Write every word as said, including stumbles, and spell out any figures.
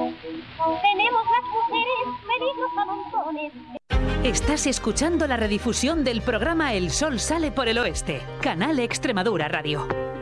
Tenemos las mujeres peligros a montones. Estás escuchando la redifusión del programa El Sol sale por el oeste, Canal Extremadura Radio.